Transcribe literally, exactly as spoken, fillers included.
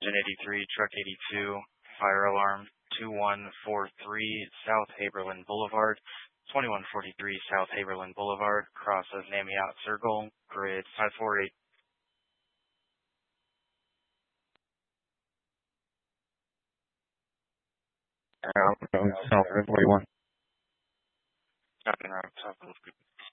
Engine eighty-three, Truck eighty-two, fire alarm two one four three South Haberlin Boulevard, twenty-one forty-three South Haberlin Boulevard, cross of Namiot Circle, grid five four eight. South forty-one. Copy, Route South.